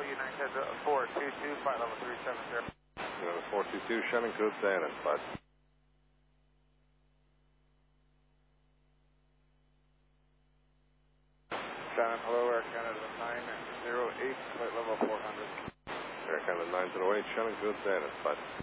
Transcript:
United 422, flight level 370. 422, Shannon, good day, and flight. Shannon, hello, Air Canada 908, flight level 400. Air Canada 908, Shannon, good day, and flight.